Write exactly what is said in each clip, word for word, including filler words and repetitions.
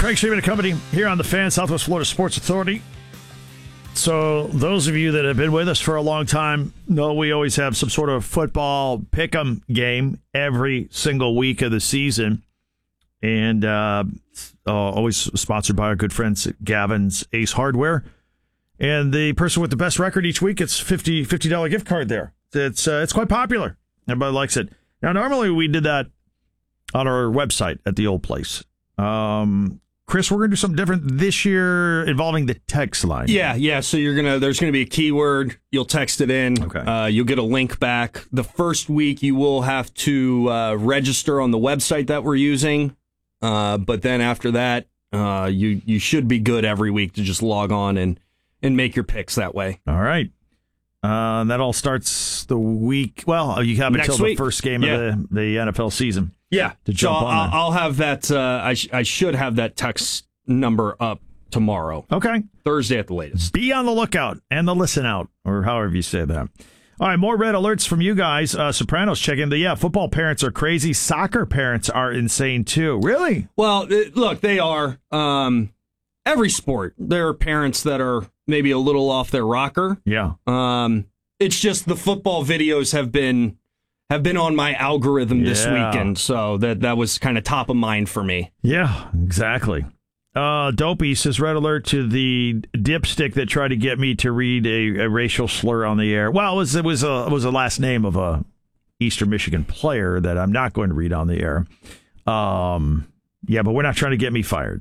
Craig Sheeman and Company here on the Fan, Southwest Florida Sports Authority. So those of you that have been with us for a long time know we always have some sort of football pick'em game every single week of the season. And uh, uh, always sponsored by our good friends at Gavin's Ace Hardware. And the person with the best record each week, it's fifty dollars fifty dollars gift card there. It's uh, it's quite popular. Everybody likes it. Now, normally we did that on our website at the old place. Um, Chris, we're going to do something different this year involving the text line. Yeah, yeah. So you're gonna there's going to be a keyword. You'll text it in. Okay. Uh, you'll get a link back. The first week you will have to uh, register on the website that we're using. Uh, but then after that, uh, you you should be good every week to just log on and and make your picks that way. All right. Uh, that all starts the week. Well, you have Next until week. the first game Yeah. of the, the N F L season. Yeah. To So jump on I'll, that. I'll have that. Uh, I sh- I should have that text number up tomorrow. Okay. Thursday at the latest. Be on the lookout and the listen out, or however you say that. All right, more red alerts from you guys. Uh, Sopranos check in. The, yeah, football parents are crazy. Soccer parents are insane, too. Really? Well, th- look, they are. Um, every sport, there are parents that are maybe a little off their rocker. Yeah. Um, it's just the football videos have been have been on my algorithm this Yeah. weekend, so that that was kind of top of mind for me. Yeah, exactly. Uh, Dopey says, red alert to the dipstick that tried to get me to read a, a racial slur on the air. Well, it was, it was a it was a last name of a Eastern Michigan player that I'm not going to read on the air. Um, yeah, but we're not trying to get me fired.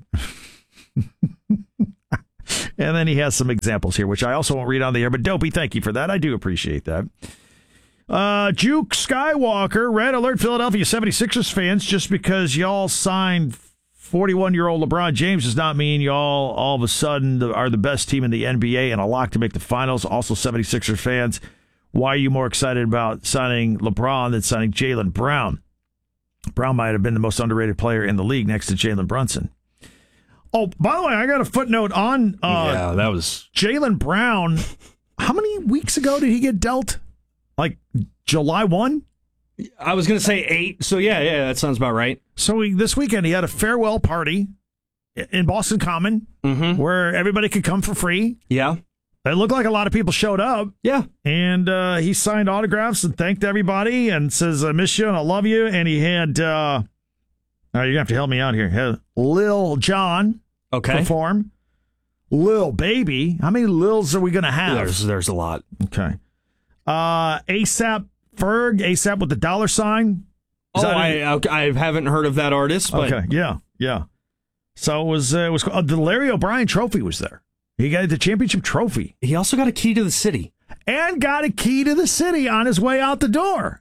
And then he has some examples here, which I also won't read on the air. But Dopey, thank you for that. I do appreciate that. Uh, Juke Skywalker, red alert Philadelphia seventy-sixers fans, just because y'all signed forty-one-year-old LeBron James does not mean y'all all of a sudden are the best team in the N B A and a lock to make the finals. Also, seventy-sixers fans, why are you more excited about signing LeBron than signing Jaylen Brown? Brown might have been the most underrated player in the league next to Jalen Brunson. Oh, by the way, I got a footnote on uh, yeah, that was Jaylen Brown. How many weeks ago did he get dealt? Like July first? I was going to say eight. So yeah, yeah, that sounds about right. So he, this weekend he had a farewell party in Boston Common Mm-hmm. where everybody could come for free. Yeah, It looked like a lot of people showed up. yeah. And uh, he signed autographs and thanked everybody and says, I miss you and I love you. And he had, uh, oh, you're going to have to help me out here. He had Lil Jon Okay. perform. Lil Baby. How many Lils are we going to have? There's there's a lot. Okay. Uh, ASAP Ferg, ASAP with the dollar sign. Is Oh, that I it? I haven't heard of that artist, but Okay, yeah, yeah. So it was, uh, it was uh, the Larry O'Brien trophy was there. He got the championship trophy he also got a key to the city. and got a key to the city on his way out the door.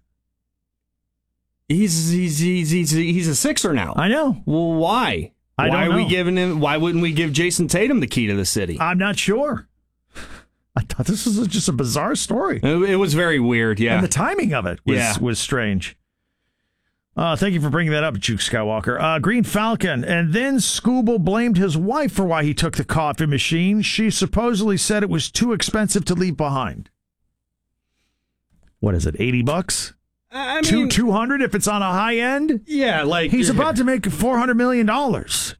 He's he's he's he's, he's a Sixer now. I know. Well, why? I why don't are we know. giving him? Why wouldn't we give Jason Tatum the key to the city? I'm not sure. I thought this was just a bizarre story. It, it was very weird. Yeah. And the timing of it was, Yeah. was strange. Uh, thank you for bringing that up, Juke Skywalker. Uh, Green Falcon. And then Scooble blamed his wife for why he took the coffee machine. She supposedly said it was too expensive to leave behind. What is it, eighty bucks? I Two mean, two hundred if it's on a high end? yeah, like He's about to make four hundred million dollars.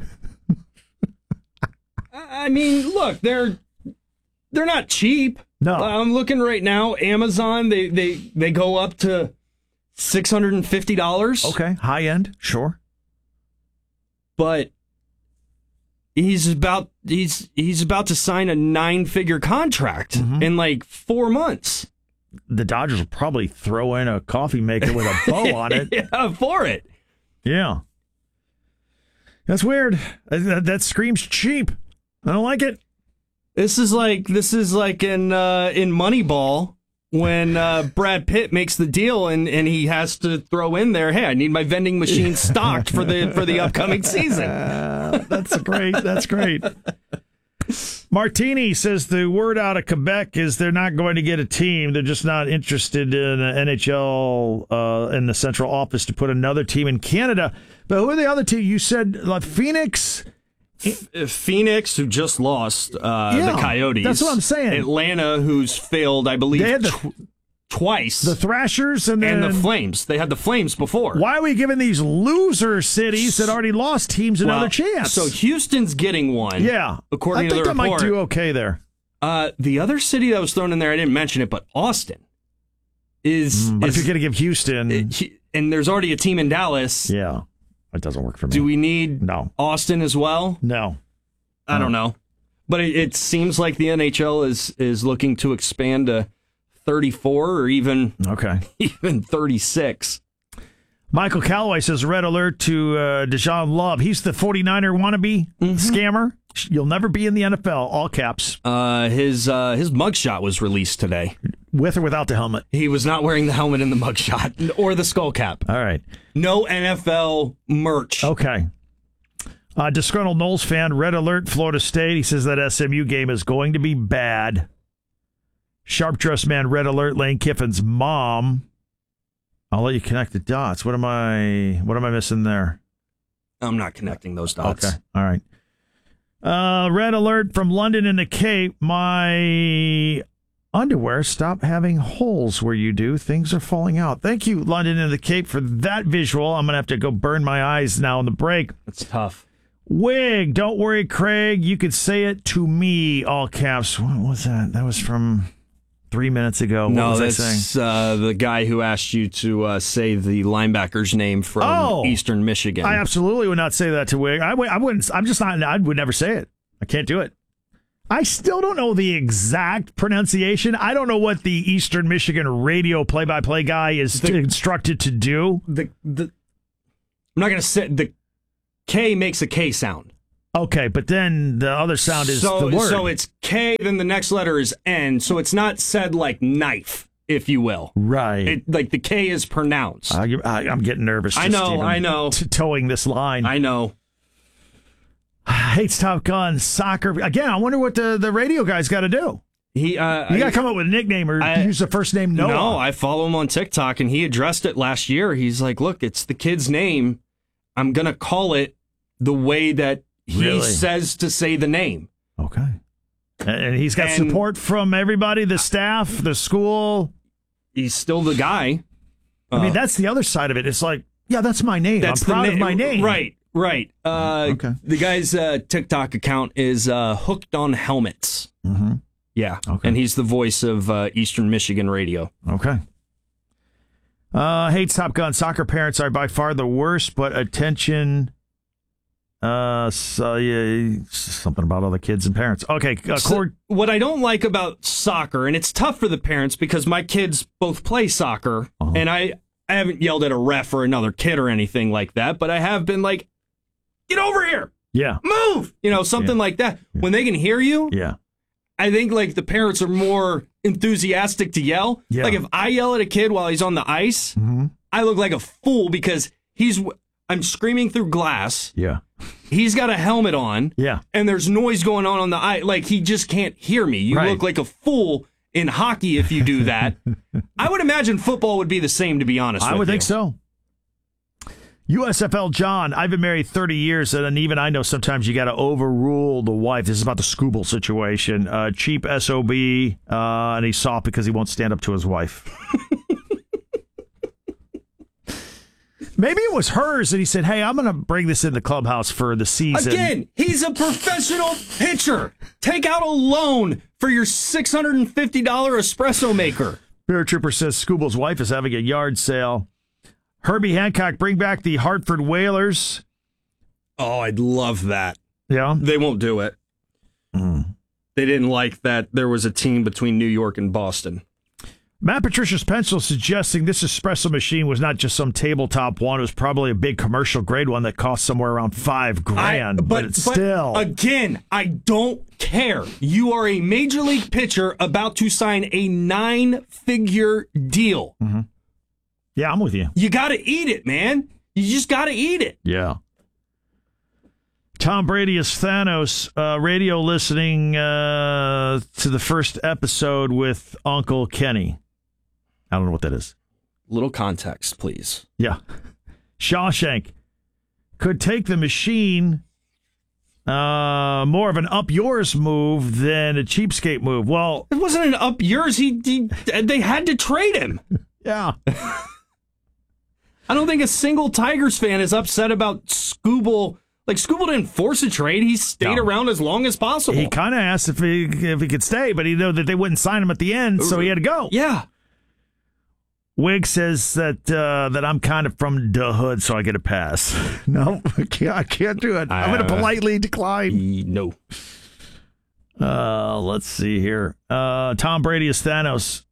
I mean, look, they're they're not cheap. No. I'm looking right now. Amazon, they they they go up to six hundred and fifty dollars. Okay, high end, sure. But he's about he's he's about to sign a nine figure contract Mm-hmm. in like four months. The Dodgers will probably throw in a coffee maker with a bow on it. Yeah, for it. Yeah. That's weird. That, that screams cheap. I don't like it. This is like this is like in uh, in Moneyball when uh, Brad Pitt makes the deal and, and he has to throw in there, hey, I need my vending machine stocked for the for the upcoming season. Uh, that's great. That's great. Martini says the word out of Quebec is they're not going to get a team. They're just not interested in the N H L uh, in the central office to put another team in Canada. But who are the other two? You said like Phoenix. F- Phoenix, who just lost uh, Yeah, the Coyotes. that's what I'm saying. Atlanta, who's failed, I believe, They had the- tw- twice. The Thrashers and then... And the Flames. They had the Flames before. Why are we giving these loser cities that already lost teams another well, chance? So Houston's getting one. Yeah. According I to think the that report. might do okay there. Uh, the other city that was thrown in there, I didn't mention it, but Austin is... Mm, but is, if you're going to give Houston... It, and there's already a team in Dallas. Yeah. That doesn't work for me. Do we need no. Austin as well? No. I don't know. But it, it seems like the N H L is is looking to expand to thirty-four or even, okay. even thirty-six. Michael Callaway says, red alert to uh, Deshaun Love. He's the forty-niner wannabe mm-hmm. scammer. You'll never be in the N F L, all caps. Uh, his uh, his mugshot was released today. With or without the helmet? He was not wearing the helmet in the mugshot or the skull cap. All right. No N F L merch. Okay. Uh, disgruntled Knowles fan, red alert, Florida State. He says that S M U game is going to be bad. Sharp dressed man, red alert, Lane Kiffin's mom. I'll let you connect the dots. What am I? What am I missing there? I'm not connecting those dots. Okay. All right. Uh, red alert from London in the Cape. My underwear stop having holes where you do. Things are falling out. Thank you, London in the Cape, for that visual. I'm going to have to go burn my eyes now in the break. That's tough. Wig, don't worry, Craig. You could say it to me, all caps. What was that? That was from three minutes ago. What no, was that's I saying? Uh, the guy who asked you to uh, say the linebacker's name from oh, Eastern Michigan. I absolutely would not say that to Wig. I, I wouldn't. I'm just not. I would never say it. I can't do it. I still don't know the exact pronunciation. I don't know what the Eastern Michigan radio play-by-play guy is the, instructed to do. The the I'm not going to say the K makes a K sound. Okay, but then the other sound is so, the word. So it's K, then the next letter is N. So it's not said like knife, if you will. Right. It, like the K is pronounced. I, I, I'm getting nervous. I know, I know. T- towing this line. I know. Hates Top Gun, soccer. Again, I wonder what the, the radio guy's got to do. He, uh, you got to come up with a nickname or I, use the first name Noah. No, I follow him on TikTok, and he addressed it last year. He's like, look, it's the kid's name. I'm going to call it the way that he really? says to say the name. Okay. And he's got and support from everybody, the staff, the school. He's still the guy. I uh, mean, that's the other side of it. It's like, yeah, that's my name. That's I'm proud na- of my name. Right, right. Uh, okay. The guy's uh, TikTok account is uh, Hooked on Helmets. Mm-hmm. Yeah. Okay. And he's the voice of uh, Eastern Michigan radio. Okay. Uh, hates Top Gun. Soccer parents are by far the worst, but attention. Uh, so, yeah, something about other kids and parents. Okay. Uh, so Cord- what I don't like about soccer, and it's tough for the parents because my kids both play soccer, uh-huh. and I, I haven't yelled at a ref or another kid or anything like that, but I have been like, get over here. Yeah. Move. You know, something yeah. like that. Yeah. When they can hear you. Yeah. I think like the parents are more enthusiastic to yell. Yeah. Like if I yell at a kid while he's on the ice, mm-hmm. I look like a fool because he's I'm screaming through glass. Yeah. He's got a helmet on. Yeah. And there's noise going on on the ice. Like he just can't hear me. You right. look like a fool in hockey if you do that. I would imagine football would be the same, to be honest I with would you. think so. U S F L John, I've been married thirty years, and even I know sometimes you got to overrule the wife. This is about the Scooble situation. Uh, cheap S O B, uh, and he's soft because he won't stand up to his wife. Maybe it was hers, and he said, hey, I'm going to bring this in the clubhouse for the season. Again, he's a professional pitcher. Take out a loan for your six hundred fifty dollars espresso maker. Bear Trooper says Scooble's wife is having a yard sale. Herbie Hancock, bring back the Hartford Whalers. Oh, I'd love that. Yeah? They won't do it. Mm. They didn't like that there was a team between New York and Boston. Matt Patricia's pencil suggesting this espresso machine was not just some tabletop one. It was probably a big commercial grade one that cost somewhere around five grand. I, but, but it's but still. Again, I don't care. You are a major league pitcher about to sign a nine-figure deal. Mm-hmm. Yeah, I'm with you. You got to eat it, man. You just got to eat it. Yeah. Tom Brady is Thanos. Uh, radio listening uh, to the first episode with Uncle Kenny. I don't know what that is. Little context, please. Yeah. Shawshank could take the machine Uh, more of an up yours move than a cheapskate move. Well, it wasn't an up yours. He, he they had to trade him. Yeah. I don't think a single Tigers fan is upset about Skubal. Like, Skubal didn't force a trade. He stayed no. around as long as possible. He kind of asked if he if he could stay, but he knew that they wouldn't sign him at the end, so he had to go. Yeah. Wig says that uh, that I'm kind of from the hood, so I get a pass. No, I can't, I can't do it. I'm going to politely decline. No. Uh, let's see here. Uh, Tom Brady is Thanos.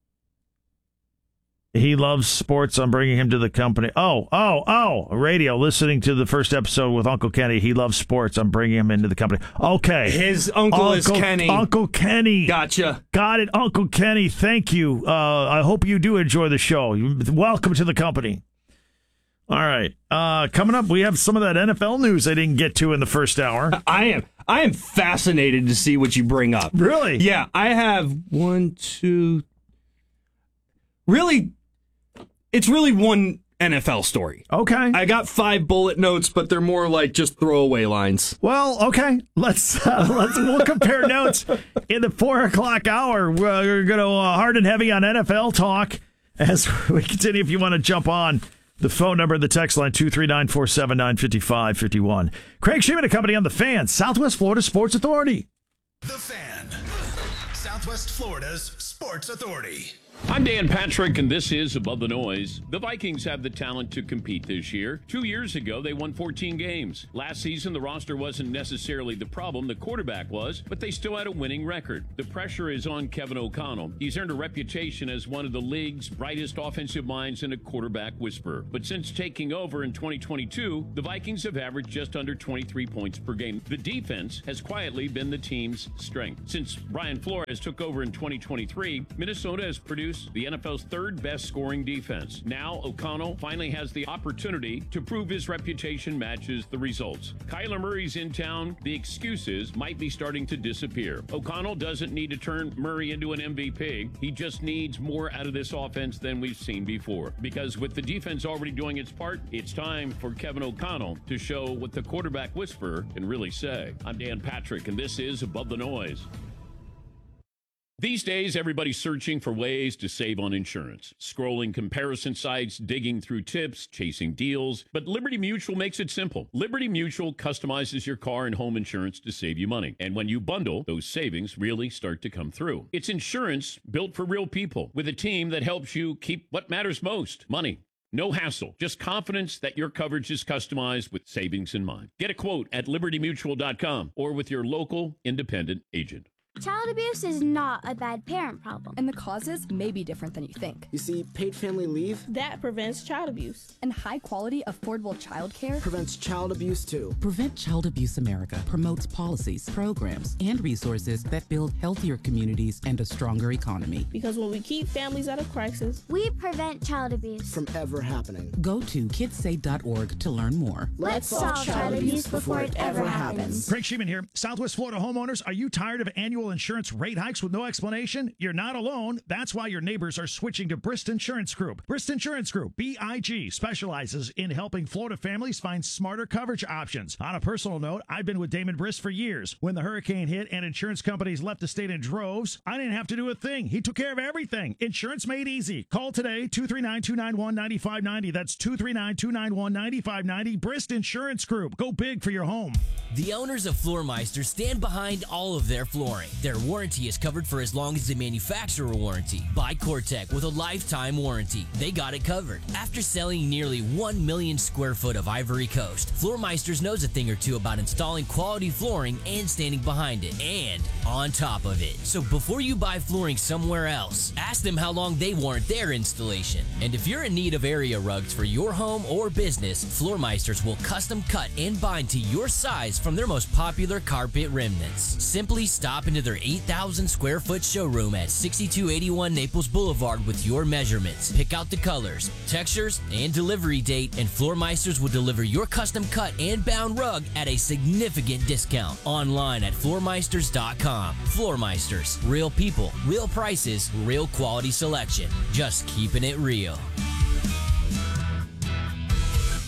He loves sports. I'm bringing him to the company. Oh, oh, oh, radio, listening to the first episode with Uncle Kenny. He loves sports. I'm bringing him into the company. Okay. His uncle, uncle is Kenny. Uncle Kenny. Gotcha. Got it, Uncle Kenny. Thank you. Uh, I hope you do enjoy the show. Welcome to the company. All right. Uh, coming up, we have some of that N F L news I didn't get to in the first hour. I am. I am fascinated to see what you bring up. Really? Yeah. I have one, two. Really. It's really one N F L story. Okay. I got five bullet notes, but they're more like just throwaway lines. Well, okay. Let's uh, let's we'll compare notes in the four o'clock hour. We're going to uh, hard and heavy on N F L talk as we continue. If you want to jump on the phone number, the text line two three nine four seven nine five five five one. Craig Sheeman, accompanied on the Fan, Southwest Florida Sports Authority. The Fan, Southwest Florida's Sports Authority. I'm Dan Patrick, and this is Above the Noise. The Vikings have the talent to compete this year. Two years ago, they won fourteen games. Last season, the roster wasn't necessarily the problem. The quarterback was, but they still had a winning record. The pressure is on Kevin O'Connell. He's earned a reputation as one of the league's brightest offensive minds and a quarterback whisperer. But since taking over in twenty twenty-two, the Vikings have averaged just under twenty-three points per game. The defense has quietly been the team's strength. Since Brian Flores took over in twenty twenty-three, Minnesota has produced the N F L's third best scoring defense. Now O'Connell finally has the opportunity to prove his reputation matches the results. Kyler Murray's in town. The excuses might be starting to disappear. O'Connell doesn't need to turn Murray into an M V P. He just needs more out of this offense than we've seen before. Because with the defense already doing its part, it's time for Kevin O'Connell to show what the quarterback whisperer can really say. I'm Dan Patrick, and this is Above the Noise. These days, everybody's searching for ways to save on insurance. Scrolling comparison sites, digging through tips, chasing deals. But Liberty Mutual makes it simple. Liberty Mutual customizes your car and home insurance to save you money. And when you bundle, those savings really start to come through. It's insurance built for real people with a team that helps you keep what matters most, money. No hassle, just confidence that your coverage is customized with savings in mind. Get a quote at liberty mutual dot com or with your local independent agent. Child abuse is not a bad parent problem. And the causes may be different than you think. You see, paid family leave that prevents child abuse. And high-quality, affordable child care prevents child abuse, too. Prevent Child Abuse America promotes policies, programs, and resources that build healthier communities and a stronger economy. Because when we keep families out of crisis, we prevent child abuse from ever happening. Go to kids say dot org to learn more. Let's solve child abuse before it ever happens. Craig Sheeman here. Southwest Florida homeowners, are you tired of annual insurance rate hikes with no explanation? You're not alone. That's why your neighbors are switching to Brist Insurance Group. Brist Insurance Group, B I G, specializes in helping Florida families find smarter coverage options. On a personal note, I've been with Damon Brist for years. When the hurricane hit and insurance companies left the state in droves, I didn't have to do a thing. He took care of everything. Insurance made easy. Call today, two three nine, two nine one, nine five nine zero. That's two three nine, two nine one, nine five nine zero. Brist Insurance Group. Go big for your home. The owners of Floormeister stand behind all of their flooring. Their warranty is covered for as long as the manufacturer warranty. Buy Cortec with a lifetime warranty. They got it covered. After selling nearly one million square foot of Ivory Coast, Floormeisters knows a thing or two about installing quality flooring and standing behind it, and on top of it. So before you buy flooring somewhere else, ask them how long they warrant their installation. And if you're in need of area rugs for your home or business, Floormeisters will custom cut and bind to your size from their most popular carpet remnants. Simply stop into their eight thousand square foot showroom at sixty-two eighty-one Naples Boulevard with your measurements. Pick out the colors, textures, and delivery date, and Floormeisters will deliver your custom cut and bound rug at a significant discount. Online at floormeisters dot com. Floormeisters, real people, real prices, real quality selection. Just keeping it real.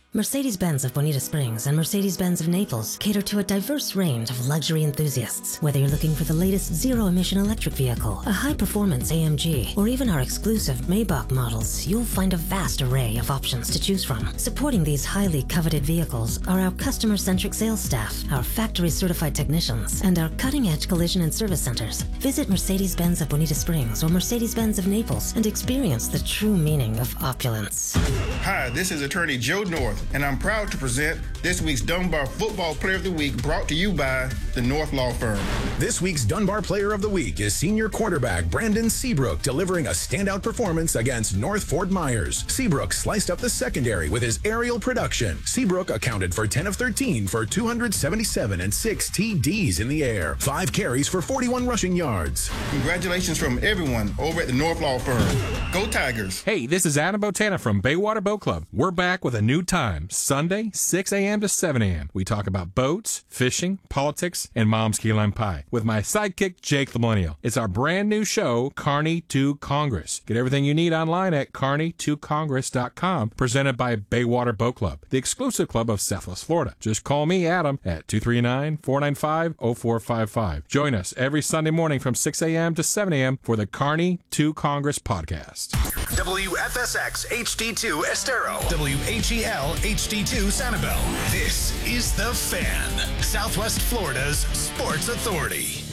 Mercedes-Benz of Bonita Springs and Mercedes-Benz of Naples cater to a diverse range of luxury enthusiasts. Whether you're looking for the latest zero-emission electric vehicle, a high-performance A M G, or even our exclusive Maybach models, you'll find a vast array of options to choose from. Supporting these highly coveted vehicles are our customer-centric sales staff, our factory-certified technicians, and our cutting-edge collision and service centers. Visit Mercedes-Benz of Bonita Springs or Mercedes-Benz of Naples and experience the true meaning of opulence. Hi, this is attorney Joe North, and I'm proud to present this week's Dunbar Football Player of the Week, brought to you by the North Law Firm. This week's Dunbar Player of the Week is senior quarterback Brandon Seabrook, delivering a standout performance against North Fort Myers. Seabrook sliced up the secondary with his aerial production. Seabrook accounted for ten of thirteen for two hundred seventy-seven and six T Ds in the air, five carries for forty-one rushing yards. Congratulations from everyone over at the North Law Firm. Go Tigers. Hey, this is Adam Botana from Baywater Boat Club. We're back with a new time, Sunday, six a.m. to seven a.m. We talk about boats, fishing, politics, and mom's key lime pie with my sidekick, Jake the Millennial. It's our brand new show, Carney to Congress. Get everything you need online at carney to congress dot com, presented by Baywater Boat Club, the exclusive club of Southwest Florida. Just call me, Adam, at two three nine, four nine five, zero four five five. Join us every Sunday morning from six a.m. to seven a.m. for the Carney to Congress podcast. W F S X H D two Estero. W H E L H D two Sanibel. This is The Fan, Southwest Florida's sports authority.